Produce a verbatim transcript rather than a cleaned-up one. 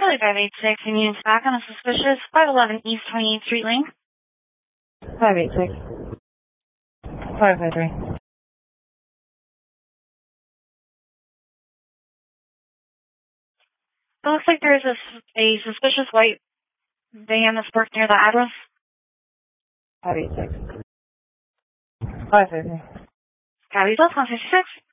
Charlie five eight six, and units back on a suspicious five eleven East twenty-eighth Street link. five eight six. five five three. It looks like there is a, a suspicious white van that's parked near the address. five eight six. five five three. Copy, plus one fifty-six.